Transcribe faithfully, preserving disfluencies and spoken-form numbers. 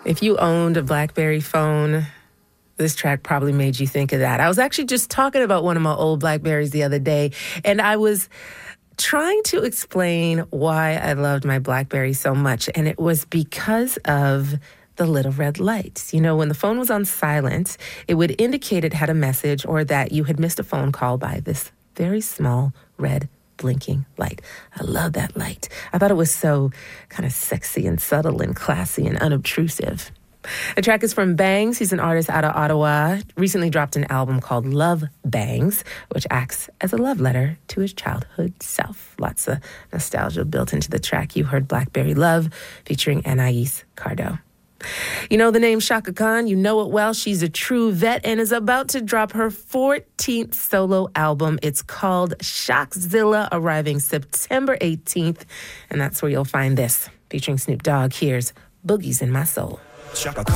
If you owned a BlackBerry phone, this track probably made you think of that. I was actually just talking about one of my old BlackBerries the other day, and I was trying to explain why I loved my BlackBerry so much, and it was because of the little red lights. You know, when the phone was on silent, it would indicate it had a message or that you had missed a phone call by this very small red blinking light. I love that light. I thought it was so kind of sexy and subtle and classy and unobtrusive. The track is from Bangs. He's an artist out of Ottawa. Recently dropped an album called Love Bangs, which acts as a love letter to his childhood self. Lots of nostalgia built into the track. You heard Blackberry Love featuring Anais Cardo. You know the name Chaka Khan. You know it well. She's a true vet and is about to drop her fourteenth solo album. It's called Shockzilla, arriving September eighteenth. And that's where you'll find this. Featuring Snoop Dogg, here's Boogies in My Soul. Chaka